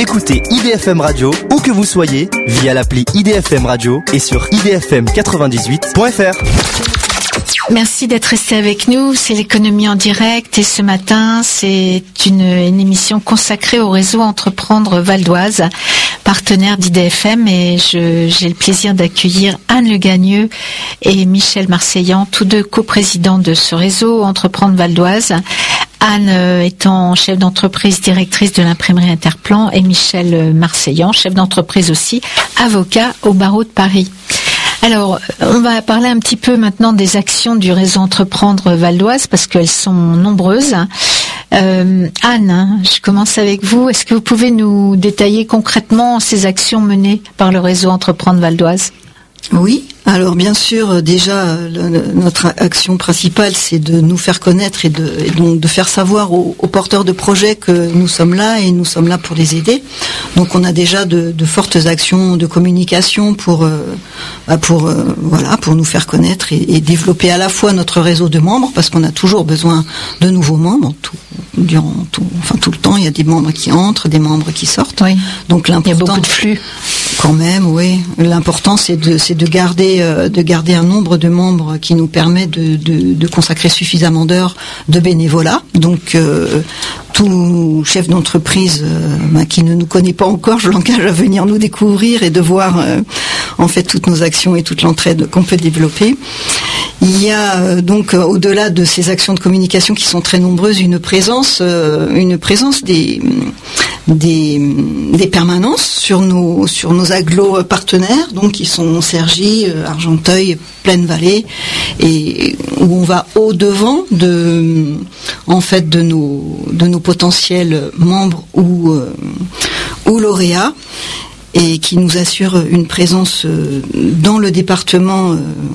Écoutez IDFM Radio où que vous soyez via l'appli IDFM Radio et sur idfm98.fr. Merci d'être resté avec nous. C'est l'économie en direct et ce matin, c'est une émission consacrée au réseau Entreprendre Val d'Oise, partenaire d'IDFM, et j'ai le plaisir d'accueillir Anne Le Gagneux et Michel Marseillan, tous deux coprésidents de ce réseau Entreprendre Val d'Oise. Anne étant chef d'entreprise, directrice de l'imprimerie Interplan, et Michel Marseillan, chef d'entreprise aussi, avocat au barreau de Paris. Alors, on va parler un petit peu maintenant des actions du réseau Entreprendre Val d'Oise parce qu'elles sont nombreuses. Anne, je commence avec vous. Est-ce que vous pouvez nous détailler concrètement ces actions menées par le réseau Entreprendre Val d'Oise ? Oui, alors bien sûr, déjà notre action principale, c'est de nous faire connaître et donc de faire savoir aux porteurs de projets que nous sommes là et nous sommes là pour les aider. Donc on a déjà de fortes actions de communication pour nous faire connaître et développer à la fois notre réseau de membres, parce qu'on a toujours besoin de nouveaux membres tout le temps. Il y a des membres qui entrent, des membres qui sortent. Oui. Donc l'important, il y a beaucoup de flux. Quand même, oui. L'important, c'est de garder un nombre de membres qui nous permet de consacrer suffisamment d'heures de bénévolat. Donc tout chef d'entreprise qui ne nous connaît pas encore, je l'engage à venir nous découvrir et de voir en fait toutes nos actions et toute l'entraide qu'on peut développer. Il y a donc au-delà de ces actions de communication qui sont très nombreuses, une présence des permanences sur nos agglos partenaires, donc qui sont Cergy, Argenteuil, Plaine-Vallée, et où on va au-devant de nos potentiels membres ou lauréats, et qui nous assure une présence dans le département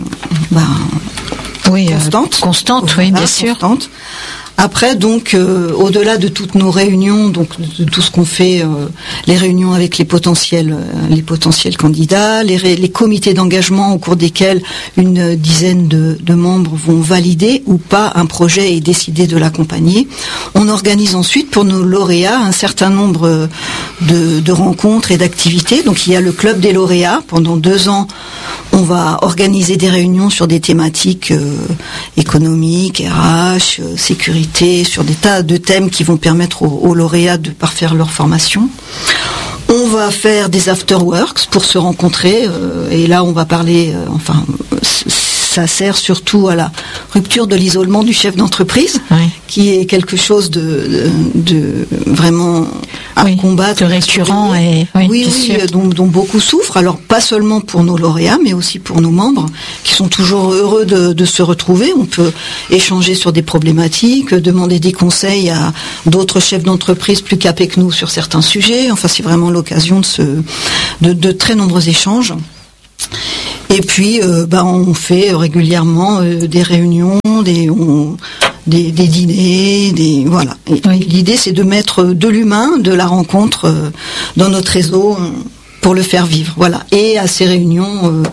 constante, oui, bien sûr. Constante. Après, donc, au-delà de toutes nos réunions, donc de tout ce qu'on fait, les réunions avec les potentiels candidats, les comités d'engagement au cours desquels une dizaine de membres vont valider ou pas un projet et décider de l'accompagner. On organise ensuite pour nos lauréats un certain nombre de rencontres et d'activités. Donc, il y a le club des lauréats. Pendant 2 ans, on va organiser des réunions sur des thématiques économiques, RH, sécurité, sur des tas de thèmes qui vont permettre aux lauréats de parfaire leur formation. On va faire des afterworks pour se rencontrer, et là on va parler, ça sert surtout à la rupture de l'isolement du chef d'entreprise, oui, qui est quelque chose de vraiment à combattre, de récurrent, dont beaucoup souffrent. Alors pas seulement pour nos lauréats, mais aussi pour nos membres qui sont toujours heureux de se retrouver. On peut échanger sur des problématiques, demander des conseils à d'autres chefs d'entreprise plus capés que nous sur certains sujets. Enfin, c'est vraiment l'occasion de très nombreux échanges. Et puis, on fait régulièrement des réunions, des dîners, voilà. Et l'idée, c'est de mettre de l'humain, de la rencontre dans notre réseau pour le faire vivre. Voilà. Et à ces réunions,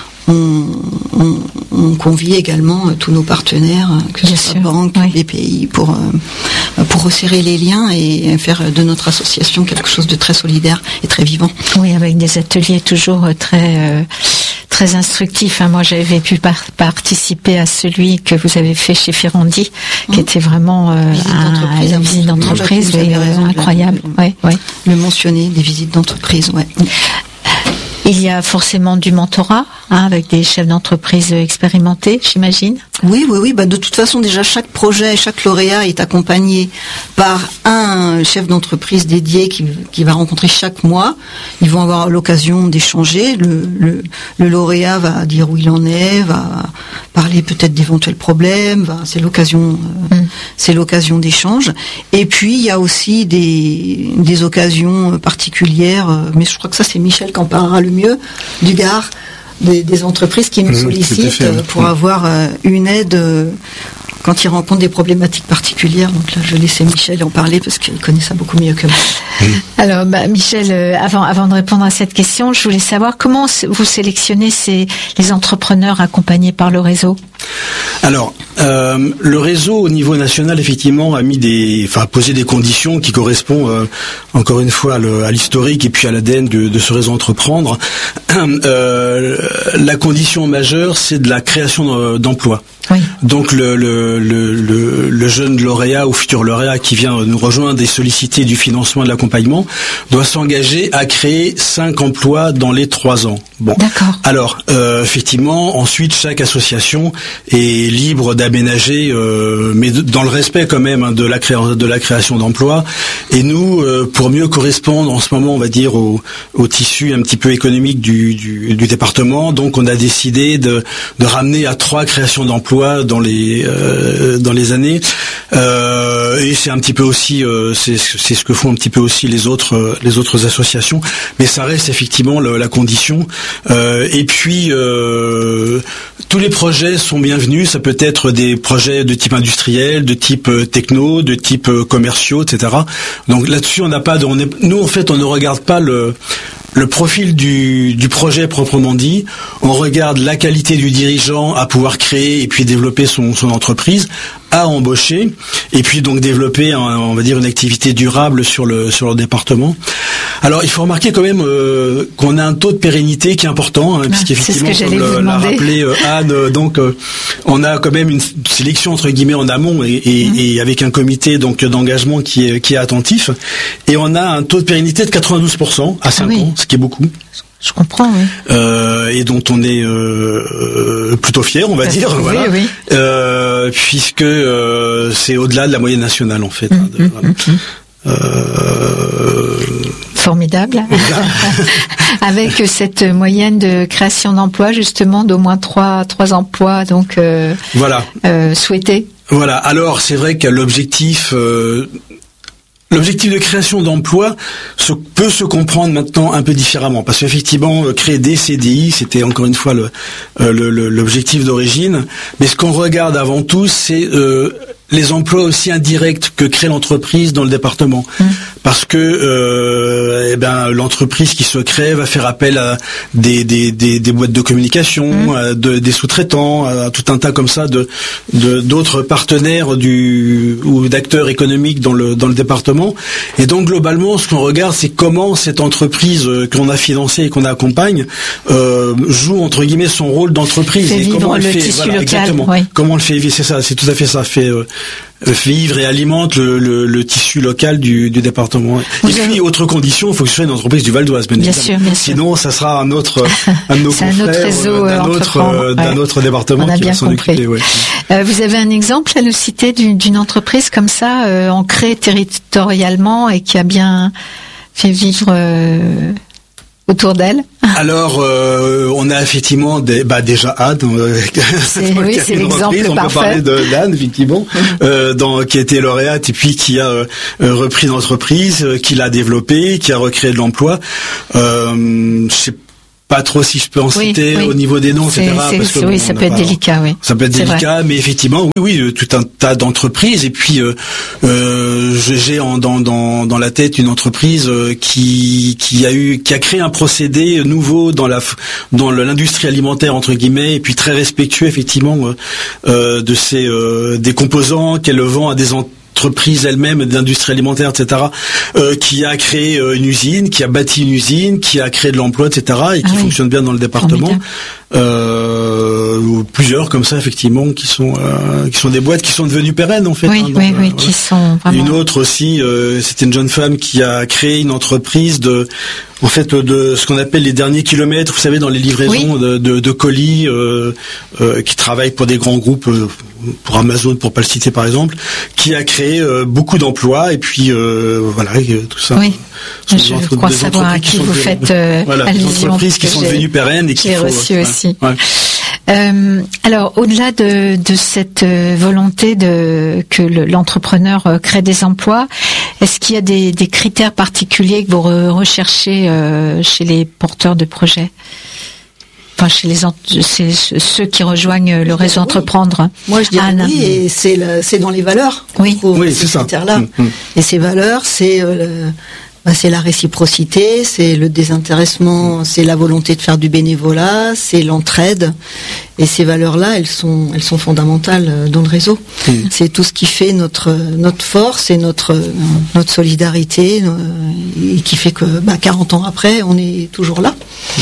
on convie également tous nos partenaires, que ce soit banques, les pays, pour resserrer les liens et faire de notre association quelque chose de très solidaire et très vivant. Oui, avec des ateliers toujours très instructifs. Moi, j'avais pu participer à celui que vous avez fait chez Ferrandi, qui était vraiment une visite d'entreprise incroyable. Le mentionner, des visites d'entreprise, Il y a forcément du mentorat, avec des chefs d'entreprise expérimentés, j'imagine. Oui. De toute façon, déjà, chaque projet, chaque lauréat est accompagné par un chef d'entreprise dédié qui va rencontrer chaque mois. Ils vont avoir l'occasion d'échanger. Le lauréat va dire où il en est, va parler peut-être d'éventuels problèmes. C'est l'occasion d'échange. Et puis, il y a aussi des occasions particulières. Mais je crois que ça, c'est Michel qui en parlera le mieux, du Gard, des entreprises qui nous sollicitent pour avoir une aide quand ils rencontrent des problématiques particulières. Donc là, je laissais Michel en parler parce qu'il connaît ça beaucoup mieux que moi. Alors, Michel, avant de répondre à cette question, je voulais savoir comment vous sélectionnez les entrepreneurs accompagnés par le réseau. Alors, le réseau au niveau national effectivement a posé des conditions qui correspondent encore une fois à l'historique et puis à l'ADN de ce réseau Entreprendre. La condition majeure, c'est de la création d'emplois. Oui. Donc le jeune lauréat ou futur lauréat qui vient nous rejoindre et solliciter du financement et de l'accompagnement doit s'engager à créer 5 emplois dans les 3 ans. Bon. D'accord. Alors effectivement, ensuite chaque association est libre d'aménager, mais dans le respect quand même de la création d'emplois. Et nous, pour mieux correspondre en ce moment, on va dire au tissu un petit peu économique du département, donc on a décidé de ramener à 3 créations d'emplois dans les années. Et c'est un petit peu aussi, c'est ce que font un petit peu aussi les autres associations. Mais ça reste effectivement la condition. Et puis tous les projets sont bienvenus. Ça peut être des projets de type industriel, de type techno, de type commerciaux, etc. Donc là-dessus, nous en fait, on ne regarde pas le profil du projet proprement dit. On regarde la qualité du dirigeant à pouvoir créer et puis développer son entreprise, à embaucher et puis donc développer on va dire une activité durable sur le département. Alors il faut remarquer quand même qu'on a un taux de pérennité qui est important, puisqu'effectivement comme l'a rappelé Anne, donc on a quand même une sélection entre guillemets en amont et avec un comité donc d'engagement qui est attentif, et on a un taux de pérennité de 92% à 5 ans, ce qui est beaucoup. Je comprends, oui. Et dont on est plutôt fier, on va dire, voilà. Oui. Puisque c'est au-delà de la moyenne nationale en fait. Formidable. Avec cette moyenne de création d'emplois, justement, d'au moins 3 emplois, donc voilà. Souhaités. Voilà. Alors c'est vrai que l'objectif de création d'emplois peut se comprendre maintenant un peu différemment, parce qu'effectivement, créer des CDI, c'était encore une fois l'objectif d'origine, mais ce qu'on regarde avant tout, c'est les emplois aussi indirects que crée l'entreprise dans le département. Parce que l'entreprise qui se crée va faire appel à des boîtes de communication, à des sous-traitants, à tout un tas comme ça d'autres partenaires ou d'acteurs économiques dans le département. Et donc globalement, ce qu'on regarde, c'est comment cette entreprise qu'on a financée et qu'on accompagne joue entre guillemets son rôle d'entreprise, et comment elle fait exactement. Oui. Comment elle fait vivre, c'est ça, c'est tout à fait ça, fait vivre et alimente le tissu local du département. Et puis, autre condition, il faut que ce soit une entreprise du Val d'Oise, bien sûr. Sinon, ça sera un de nos confrères d'un autre département qui va s'en occuper. Ouais. Vous avez un exemple à nous citer d'une entreprise comme ça, ancrée territorialement et qui a bien fait vivre autour d'elle? Alors, on a effectivement déjà Anne. C'est l'exemple parfait. On peut parler d'Anne, effectivement, qui a été lauréate et puis qui a repris l'entreprise, qui l'a développée, qui a recréé de l'emploi. Je sais pas trop si je peux en citer au niveau des noms, etc. Ça peut être délicat, oui. Ça peut être délicat, mais effectivement, oui, tout un tas d'entreprises. Et puis, j'ai dans la tête une entreprise qui a créé un procédé nouveau dans l'industrie alimentaire entre guillemets, et puis très respectueux effectivement des composants qu'elle vend à des entreprise elle-même d'industrie alimentaire, etc., qui a créé une usine, qui a bâti une usine, qui a créé de l'emploi, etc., et qui fonctionne bien dans le département. Plusieurs comme ça, effectivement, qui sont des boîtes qui sont devenues pérennes, en fait. Qui sont vraiment... Une autre aussi, c'était une jeune femme qui a créé une entreprise de ce qu'on appelle les derniers kilomètres, vous savez, dans les livraisons de colis, qui travaille pour des grands groupes, pour Amazon, pour pas le citer par exemple, qui a créé beaucoup d'emplois, et puis tout ça. Oui. Je crois savoir à qui vous faites des entreprises qui sont devenues pérennes et qui reçu aussi. Alors, au-delà de cette volonté que l'entrepreneur crée des emplois, est-ce qu'il y a des critères particuliers que vous recherchez chez les porteurs de projets? Enfin, chez ceux qui rejoignent le réseau Entreprendre. Moi, je dirais oui, et c'est dans les valeurs. Oui, c'est ça. Critères-là. Et ces valeurs, c'est C'est la réciprocité, c'est le désintéressement, c'est la volonté de faire du bénévolat, c'est l'entraide. Et ces valeurs-là, elles sont fondamentales dans le réseau. C'est tout ce qui fait notre force et notre solidarité, et qui fait que 40 ans après, on est toujours là.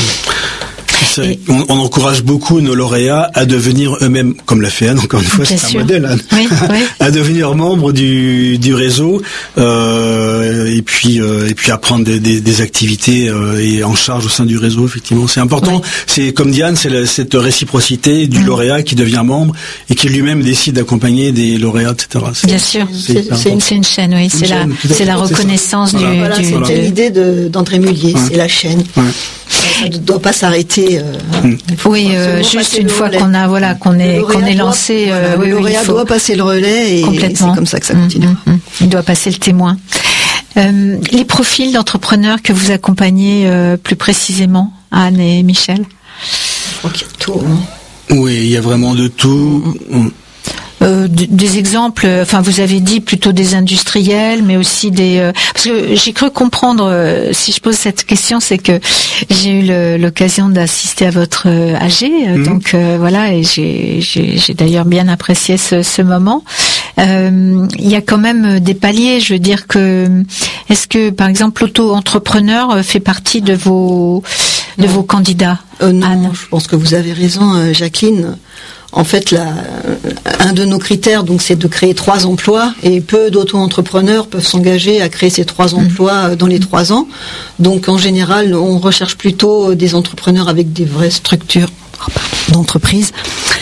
On encourage beaucoup nos lauréats à devenir eux-mêmes, comme l'a fait Anne, encore une fois, c'est un modèle, Anne, à devenir membres du réseau, et puis à prendre des activités et en charge au sein du réseau. Effectivement, c'est important. C'est comme dit Anne, c'est cette réciprocité du lauréat qui devient membre et qui lui-même décide d'accompagner des lauréats, etc. Bien sûr, c'est une chaîne, oui. C'est la reconnaissance du. C'était l'idée d'André Mullier, c'est la chaîne. Ça ne doit pas s'arrêter. Juste une fois qu'on est lancé, le lauréat doit passer le relais et c'est comme ça que ça continue. Il doit passer le témoin. Les profils d'entrepreneurs que vous accompagnez plus précisément, Anne et Michel. Je crois qu'il y a tout. Oui, il y a vraiment de tout. Des exemples, vous avez dit plutôt des industriels, mais aussi parce que j'ai cru comprendre, si je pose cette question, c'est que j'ai eu l'occasion d'assister à votre AG, donc et j'ai d'ailleurs bien apprécié ce moment. Il y a quand même des paliers, je veux dire que, est-ce que par exemple l'auto-entrepreneur fait partie de vos candidats? Non, Anne. je pense que vous avez raison, Jacqueline. En fait, un de nos critères, donc, c'est de créer 3 emplois, et peu d'auto-entrepreneurs peuvent s'engager à créer ces 3 emplois dans les 3 ans. Donc, en général, on recherche plutôt des entrepreneurs avec des vraies structures d'entreprise,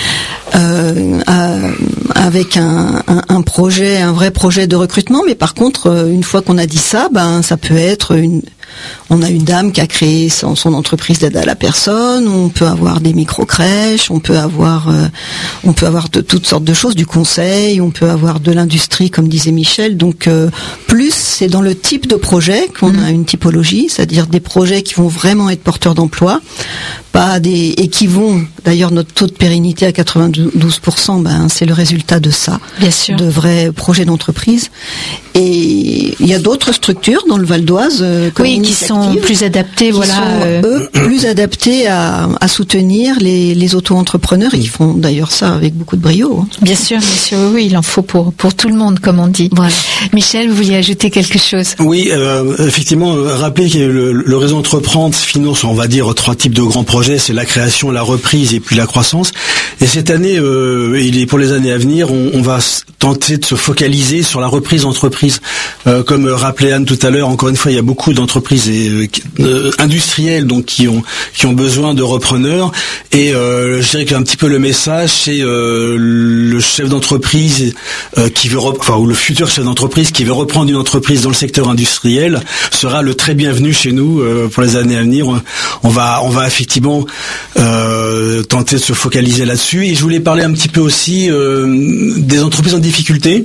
avec un vrai projet de recrutement. Mais par contre, une fois qu'on a dit ça, ça peut être on a une dame qui a créé son entreprise d'aide à la personne, on peut avoir des micro-crèches, on peut avoir de toutes sortes de choses, du conseil, on peut avoir de l'industrie, comme disait Michel. Donc, plus c'est dans le type de projet qu'on a une typologie, c'est-à-dire des projets qui vont vraiment être porteurs d'emploi, et qui vont, d'ailleurs notre taux de pérennité à 92%, c'est le résultat de ça. Bien sûr. De vrais projets d'entreprise. Et il y a d'autres structures dans le Val d'Oise, qui sont plus adaptées, plus adaptés à soutenir les auto-entrepreneurs, et qui font d'ailleurs ça avec beaucoup de brio. Bien sûr, oui, il en faut pour tout le monde, comme on dit. Voilà. Michel, vous vouliez ajouter quelque chose? Oui, effectivement, rappelez que le réseau Entreprendre finance, on va dire, 3 types de grands projets, c'est la création, la reprise et puis la croissance. Et cette année, et pour les années à venir, on va tenter de se focaliser sur la reprise d'entreprise. Comme rappelait Anne tout à l'heure, encore une fois, il y a beaucoup d'entreprises industrielles donc qui ont besoin de repreneurs, et je dirais qu'un petit peu le message, c'est le chef d'entreprise ou le futur chef d'entreprise qui veut reprendre une entreprise dans le secteur industriel sera le très bienvenu chez nous pour les années à venir. On va effectivement tenter de se focaliser là-dessus. Et je voulais parler un petit peu aussi des entreprises en difficulté.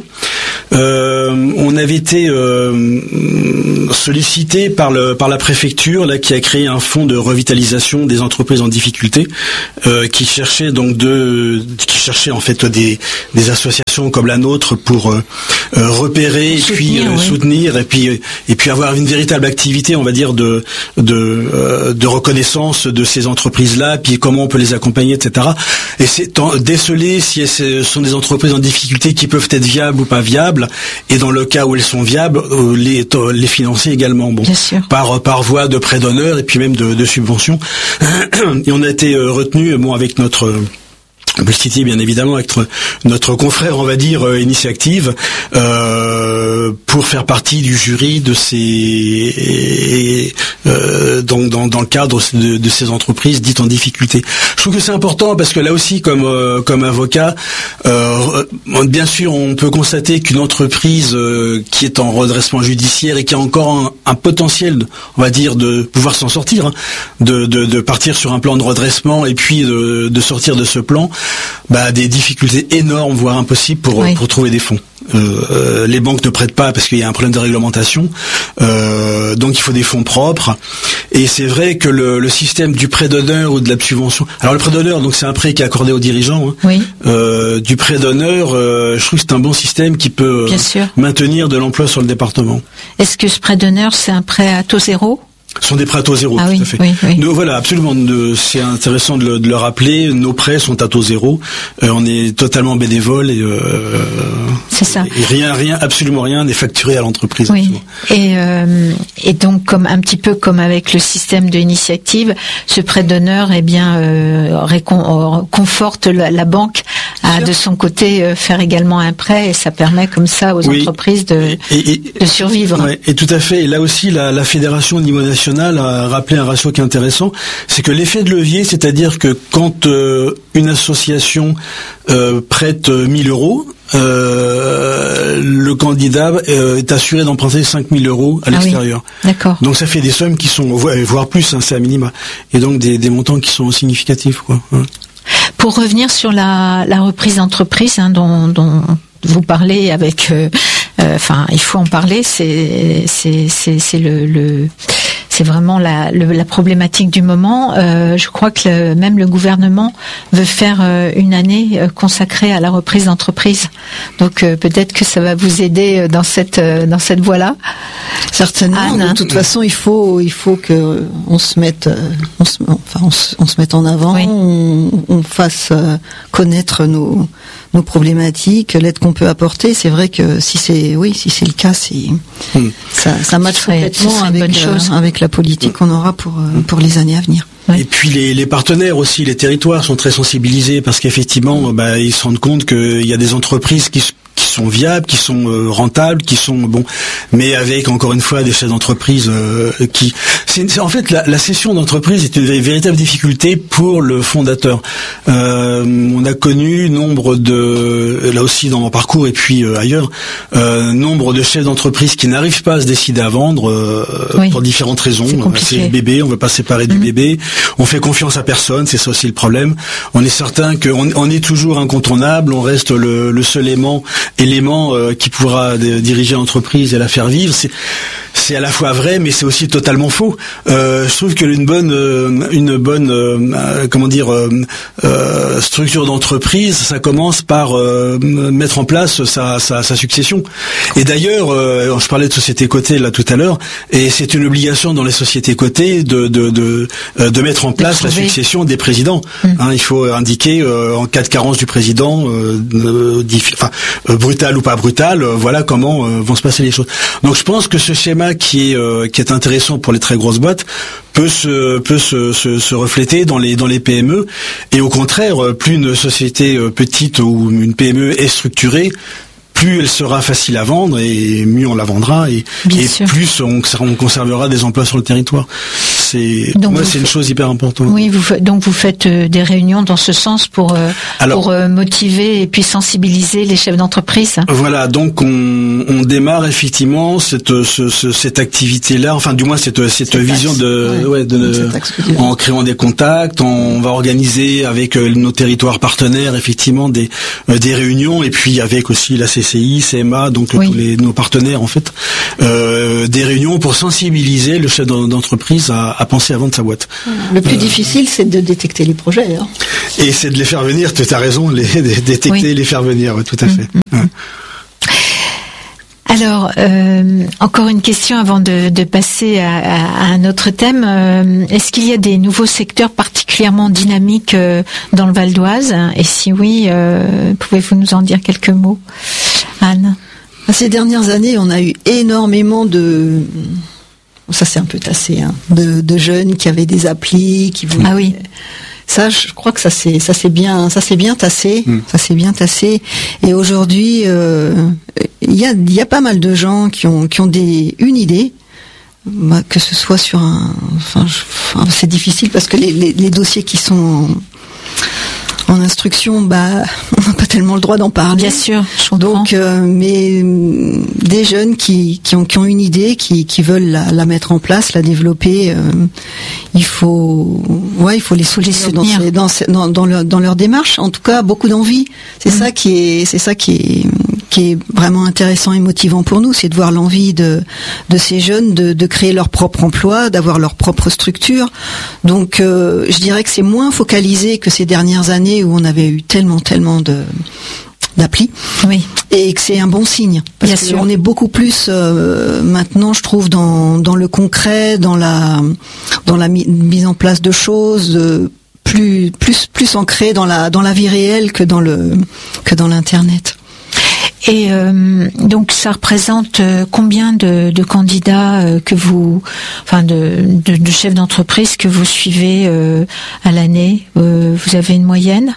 On avait été sollicité par la préfecture qui a créé un fonds de revitalisation des entreprises en difficulté, qui cherchait en fait des associations comme la nôtre pour repérer, soutenir et puis avoir une véritable activité, on va dire, de reconnaissance de ces entreprises-là, puis comment on peut les accompagner, etc. Et c'est déceler si ce sont des entreprises en difficulté qui peuvent être viables ou pas viables, et dans le cas où elles sont viables, les financer également, par voie de prêt d'honneur et puis même de subvention. Et on a été retenu, avec notre publicité, bien évidemment, avec notre confrère, on va dire, Initiactive, pour faire partie du jury de ces dans le cadre de ces entreprises dites en difficulté. Je trouve que c'est important parce que là aussi, comme avocat, bien sûr, on peut constater qu'une entreprise qui est en redressement judiciaire et qui a encore un potentiel, on va dire, de pouvoir s'en sortir, de partir sur un plan de redressement et puis de sortir de ce plan, des difficultés énormes, voire impossibles pour trouver des fonds. Les banques ne prêtent pas parce qu'il y a un problème de réglementation, donc il faut des fonds propres, Et c'est vrai que le système du prêt d'honneur ou de la subvention. Alors le prêt d'honneur, donc c'est un prêt qui est accordé aux dirigeants. Hein. Oui. Du prêt d'honneur, je trouve que c'est un bon système qui peut maintenir de l'emploi sur le département. Est-ce que ce prêt d'honneur, c'est un prêt à taux zéro ? Ce sont des prêts à taux zéro, tout à fait. Oui. Nous, voilà, absolument. C'est intéressant de le rappeler. Nos prêts sont à taux zéro. On est totalement bénévole et c'est ça. Et absolument rien n'est facturé à l'entreprise. Oui. Et donc, comme un petit peu comme avec le système de l'initiative, ce prêt d'honneur, conforte la banque à de son côté faire également un prêt, et ça permet comme ça aux entreprises de survivre. Ouais, et tout à fait. Et là aussi, la fédération au niveau national a rappelé un ratio qui est intéressant, c'est que l'effet de levier, c'est-à-dire que quand une association prête 1 000 euros, le candidat est assuré d'emprunter 5 000 euros à l'extérieur. D'accord. Donc ça fait des sommes qui sont, voire plus, hein, c'est à minima, et donc des montants qui sont significatifs, quoi. Ouais. Pour revenir sur la reprise d'entreprise, hein, dont vous parlez avec, il faut en parler. C'est vraiment la problématique du moment. Je crois que même le gouvernement veut faire une année consacrée à la reprise d'entreprise. Donc peut-être que ça va vous aider dans cette voie-là. Certainement. Anne, de toute façon, il faut que on se mette en avant, on fasse connaître nos problématiques, l'aide qu'on peut apporter. C'est vrai que si c'est le cas, ça matche complètement avec la politique qu'on aura pour les années à venir. Ouais. Et puis les partenaires aussi, les territoires sont très sensibilisés parce qu'effectivement, ils se rendent compte qu'il y a des entreprises qui sont viables, qui sont rentables, qui sont bons, mais avec encore une fois des chefs d'entreprise en fait la cession d'entreprise est une véritable difficulté pour le fondateur. On a connu nombre de, là aussi dans mon parcours et puis ailleurs, nombre de chefs d'entreprise qui n'arrivent pas à se décider à vendre pour différentes raisons. C'est le bébé, on veut pas se séparer du bébé, on fait confiance à personne, c'est ça aussi le problème. On est certain qu'on est toujours incontournable, on reste le seul élément qui pourra diriger l'entreprise et la faire vivre. C'est à la fois vrai, mais c'est aussi totalement faux. Je trouve que une bonne structure d'entreprise, ça commence par mettre en place sa succession. Et d'ailleurs, je parlais de société cotée là tout à l'heure, et c'est une obligation dans les sociétés cotées de mettre en place la succession des présidents. Il faut indiquer en cas de carence du président, brutal ou pas brutal, voilà comment vont se passer les choses. Donc je pense que ce schéma qui est intéressant pour les très grosses boîtes peut se refléter dans les PME, et au contraire, plus une société petite ou une PME est structurée, plus elle sera facile à vendre et mieux on la vendra et plus on conservera des emplois sur le territoire. Pour moi, c'est une chose hyper importante. Oui, donc vous faites des réunions dans ce sens pour motiver et puis sensibiliser les chefs d'entreprise. Voilà, donc on démarre effectivement cette activité-là, enfin du moins cette vision en créant des contacts. On va organiser avec nos territoires partenaires effectivement des réunions, et puis avec aussi la CCI, CMA, donc tous nos partenaires en fait, des réunions pour sensibiliser le chef d'entreprise à penser à vendre sa boîte. Le plus difficile, c'est de détecter les projets. Hein. Et c'est de les faire venir, tu as raison, détecter et les faire venir, tout à fait. Alors, encore une question avant de passer à un autre thème. Est-ce qu'il y a des nouveaux secteurs particulièrement dynamiques dans le Val d'Oise ? Et si oui, pouvez-vous nous en dire quelques mots, Anne ? Ces dernières années, on a eu énormément ça c'est un peu tassé, de jeunes qui avaient des applis, qui voulaient... Ah oui. Ça, je crois que ça s'est bien tassé. Ça s'est bien tassé. Et aujourd'hui, il y a pas mal de gens qui ont une idée, que ce soit sur c'est difficile parce que les dossiers qui sont En instruction, on n'a pas tellement le droit d'en parler. Bien sûr, je comprends. Donc, mais des jeunes qui ont une idée, qui veulent la mettre en place, la développer, il faut les soutenir dans leur démarche. En tout cas, beaucoup d'envie. C'est ça qui est vraiment intéressant et motivant pour nous, c'est de voir l'envie de ces jeunes de créer leur propre emploi, d'avoir leur propre structure. Donc, je dirais que c'est moins focalisé que ces dernières années où on avait eu tellement d'applis, oui, et que c'est un bon signe parce qu'on est beaucoup plus maintenant, je trouve, dans le concret, dans la mise en place de choses, plus ancré dans la vie réelle que dans l'internet. Et donc ça représente combien de candidats de chefs d'entreprise que vous suivez à l'année? Vous avez une moyenne?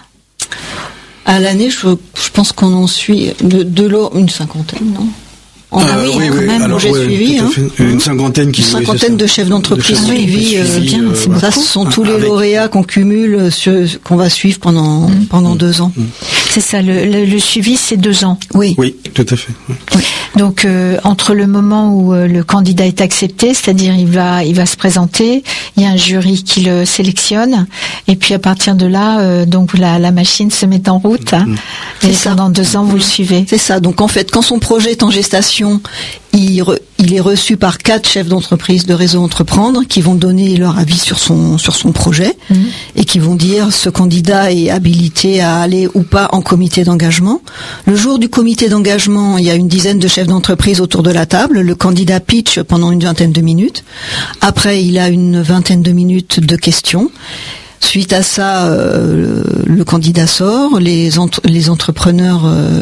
À l'année, je pense qu'on en suit une cinquantaine, non? Oui, quand même. Alors, j'ai suivi, une cinquantaine de chefs d'entreprise suivis. C'est bien, c'est ça, ce sont tous les lauréats qu'on cumule, qu'on va suivre pendant 2 ans. C'est ça, le suivi, c'est 2 ans. Oui, tout à fait. Oui. Donc entre le moment où le candidat est accepté, c'est-à-dire il va se présenter, il y a un jury qui le sélectionne, et puis à partir de là, donc la machine se met en route. Et pendant 2 ans, vous le suivez. C'est ça. Donc en fait, quand son projet est en gestation, il est reçu par 4 chefs d'entreprise de Réseau Entreprendre qui vont donner leur avis sur son projet et qui vont dire ce candidat est habilité à aller ou pas en comité d'engagement. Le jour du comité d'engagement, il y a une dizaine de chefs d'entreprise autour de la table. Le candidat pitch pendant une vingtaine de minutes. Après, il a une vingtaine de minutes de questions. Suite à ça, le candidat sort, les entrepreneurs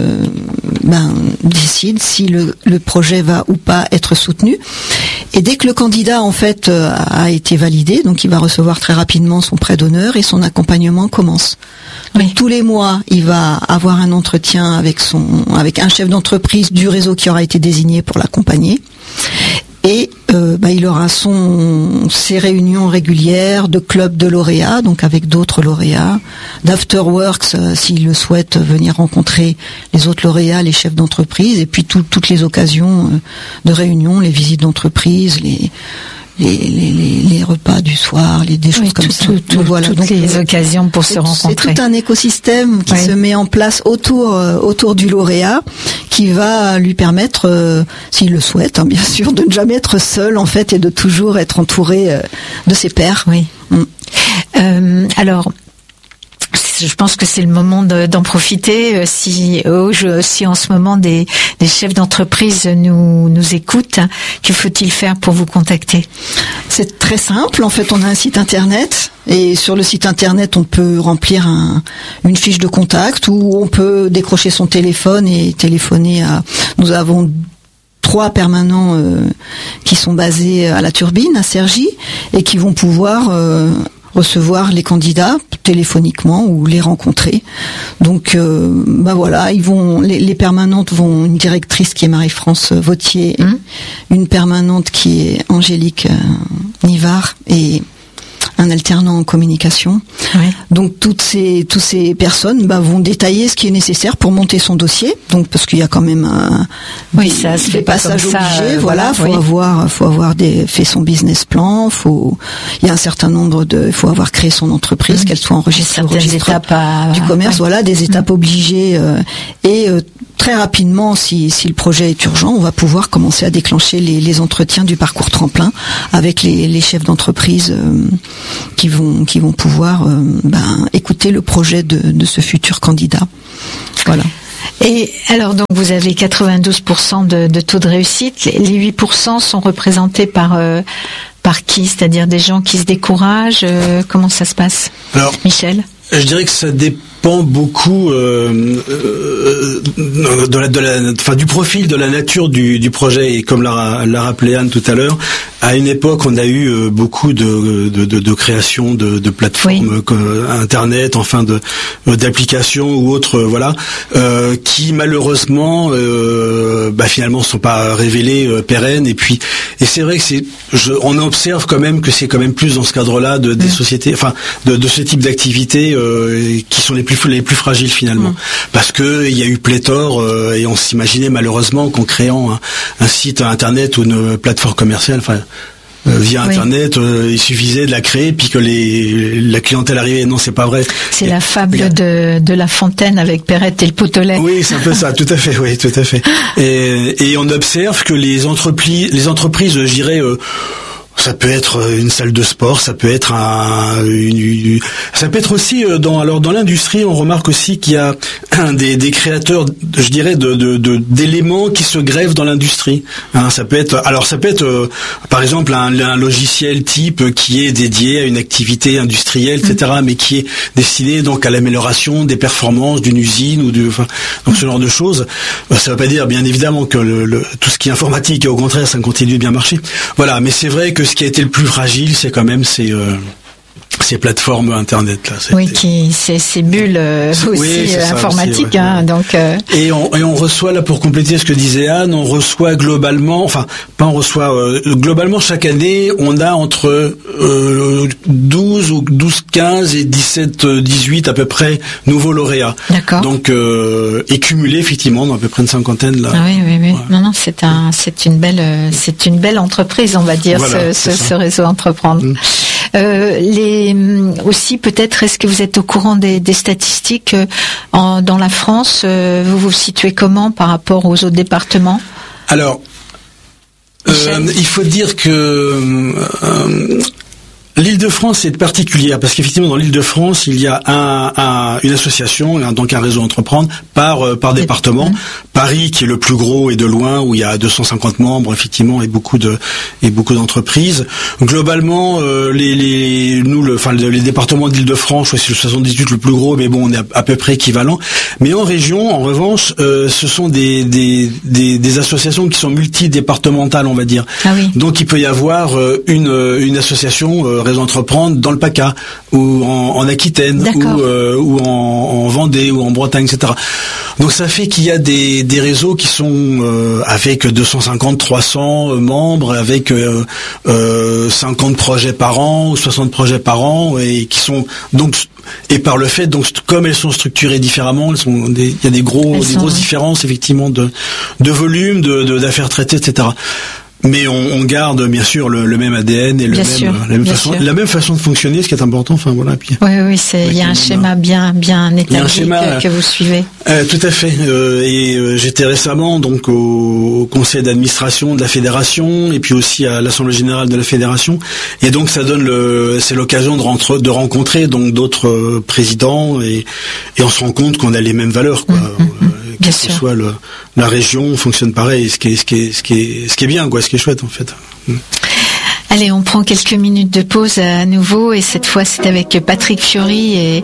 décident si le projet va ou pas être soutenu. Et dès que le candidat en fait a été validé, donc il va recevoir très rapidement son prêt d'honneur et son accompagnement commence. Donc, oui. Tous les mois, il va avoir un entretien avec un chef d'entreprise du réseau qui aura été désigné pour l'accompagner. Et il aura ses réunions régulières de clubs de lauréats, donc avec d'autres lauréats, d'afterworks s'il le souhaite venir rencontrer les autres lauréats, les chefs d'entreprise, et puis toutes les occasions de réunions, les visites d'entreprise, les repas du soir, des choses comme ça. Voilà, toutes les occasions pour se rencontrer. C'est tout un écosystème qui se met en place autour du lauréat, qui va lui permettre, s'il le souhaite, bien sûr, de ne jamais être seul en fait et de toujours être entouré de ses pairs. Oui. Alors. Je pense que c'est le moment d'en profiter. Si en ce moment des chefs d'entreprise nous écoutent, que faut-il faire pour vous contacter? C'est très simple. En fait, on a un site internet et sur le site internet, on peut remplir une fiche de contact ou on peut décrocher son téléphone et téléphoner à. Nous avons 3 permanents qui sont basés à la Turbine, à Cergy, et qui vont pouvoir recevoir les candidats téléphoniquement ou les rencontrer. Donc voilà, les permanentes vont une directrice qui est Marie-France Vautier, une permanente qui est Angélique Nivard et un alternant en communication. Oui. Donc toutes ces personnes vont détailler ce qui est nécessaire pour monter son dossier. Donc parce qu'il y a quand même ça se fait pas passages comme ça, obligés. Faut avoir fait son business plan. Il y a un certain nombre il faut avoir créé son entreprise, qu'elle soit enregistrée au registre du commerce. Voilà, des étapes obligées et très rapidement, si le projet est urgent, on va pouvoir commencer à déclencher les entretiens du parcours tremplin avec les chefs d'entreprise qui vont pouvoir écouter le projet de ce futur candidat. Voilà. Et alors donc vous avez 92% de taux de réussite. Les 8% sont représentés par qui? C'est-à-dire des gens qui se découragent. Comment ça se passe? Alors, Michel? Je dirais que ça dépend beaucoup du profil, de la nature du projet. Et comme l'a rappelé Anne tout à l'heure, à une époque, on a eu beaucoup de création de plateformes internet, d'applications ou autres, qui malheureusement, finalement, sont pas révélées pérennes. Et c'est vrai que on observe quand même que c'est quand même plus dans ce cadre-là des sociétés, de ce type d'activité. qui sont les plus fragiles finalement, parce que il y a eu pléthore et on s'imaginait malheureusement qu'en créant un site internet ou une plateforme commerciale, via Internet, il suffisait de la créer puis que la clientèle arrivait. Non, c'est pas vrai. C'est la fable de La Fontaine avec Perrette et le pot au lait. Oui, c'est un peu ça, tout à fait, oui, tout à fait. Et on observe que les entreprises, je dirais, ça peut être une salle de sport, ça peut être ça peut être aussi dans l'industrie, on remarque aussi qu'il y a des créateurs, je dirais, d'éléments qui se greffent dans l'industrie. Ça peut être par exemple un logiciel type qui est dédié à une activité industrielle, etc., mais qui est destiné donc à l'amélioration des performances d'une usine donc ce genre de choses. Ça veut pas dire bien évidemment que tout ce qui est informatique, au contraire, ça continue de bien marcher. Voilà, mais c'est vrai que ce qui a été le plus fragile, c'est quand même ces plateformes internet là. Oui, ces bulles aussi informatiques, aussi, ouais. Donc. Et on reçoit là, pour compléter ce que disait Anne, on reçoit globalement, globalement chaque année, on a entre 12 ou 15 et 17, 18 à peu près nouveaux lauréats. D'accord. Donc et cumulés effectivement dans à peu près une cinquantaine là. Ah oui. Ouais. Non, c'est une belle entreprise, on va dire, voilà, ce réseau Entreprendre. Aussi peut-être, est-ce que vous êtes au courant des statistiques dans la France? Vous vous situez comment par rapport aux autres départements? Alors, il faut dire que l'Île-de-France est particulière parce qu'effectivement dans l'Île-de-France il y a une association, donc un réseau Entreprendre par département. Paris qui est le plus gros et de loin, où il y a 250 membres effectivement et beaucoup d'entreprises. Globalement les départements d'Île-de-France, c'est le 78 le plus gros, mais bon on est à peu près équivalent. Mais en région, en revanche, ce sont des associations qui sont multidépartementales, on va dire. Ah oui. Donc il peut y avoir une association réseau Entreprendre dans le PACA ou en Aquitaine ou en Vendée ou en Bretagne, etc. Donc ça fait qu'il y a des réseaux qui sont avec 250, 300 membres, avec 50 projets par an ou 60 projets par an, et qui sont donc, et par le fait, donc comme elles sont structurées différemment, il y a des grosses différences effectivement de volume, d'affaires traitées, etc. Mais on garde bien sûr le même ADN et la même façon de fonctionner, ce qui est important. Enfin voilà. Puis, oui, il y a un schéma bien établi que vous suivez. Tout à fait. Et j'étais récemment donc au conseil d'administration de la fédération et puis aussi à l'assemblée générale de la fédération. Et donc ça donne c'est l'occasion de rencontrer donc d'autres présidents et on se rend compte qu'on a les mêmes valeurs, quoi. Que ce soit la région fonctionne pareil, ce qui est bien, quoi, ce qui est chouette en fait. Allez, on prend quelques minutes de pause à nouveau, et cette fois c'est avec Patrick Fiori